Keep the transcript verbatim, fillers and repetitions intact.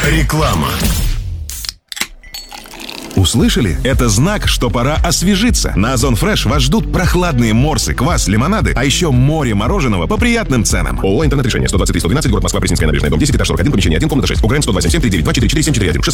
Реклама. Услышали? Это знак, что пора освежиться. На Озон Фреш вас ждут прохладные морсы, квас, лимонады, а еще море мороженого по приятным ценам. ООО «Интернет-решение». сто двадцать три сто двенадцать, город Москва, Пресненская набережная, дом десять, этаж сорок один, помещение один, комната шесть. УГРН сто два семь семь три девять два четыре четыре семь четыре один.